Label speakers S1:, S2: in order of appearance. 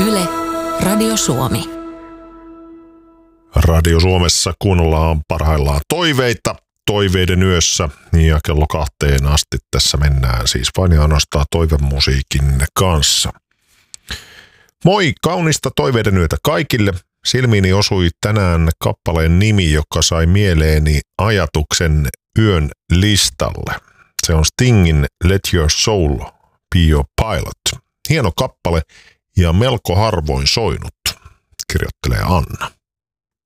S1: Yle, Radio Suomi.
S2: Radio Suomessa kuunnellaan parhaillaan toiveita toiveiden yössä ja kello 2 asti tässä mennään siis vain ja ainoastaan toivemusiikin kanssa. Moi, kaunista toiveiden yötä kaikille. Silmiini osui tänään kappaleen nimi, joka sai mieleeni ajatuksen yön listalle. Se on Stingin Let Your Soul Be Your Pilot. Hieno kappale ja melko harvoin soinut, kirjoittelee Anna.